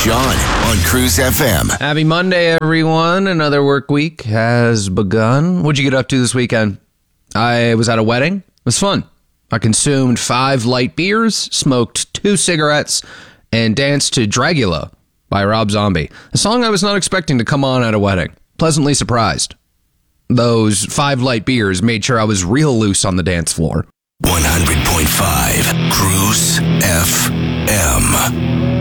Sean on Cruise FM. Happy Monday, everyone. Another work week has begun. What'd you get up to this weekend? I was at a wedding. It was fun. I consumed 5 light beers, smoked 2 cigarettes, and danced to Dragula by Rob Zombie, a song I was not expecting to come on at a wedding. Pleasantly surprised. Those 5 light beers made sure I was real loose on the dance floor. 100.5 Cruise FM.